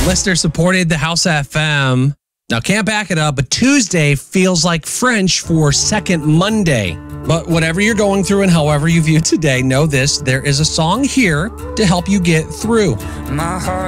Listener supported the House FM. Now, can't back it up, but Tuesday feels like French for second Monday. But whatever you're going through and however you view today, know this, there is a song here to help you get through. My heart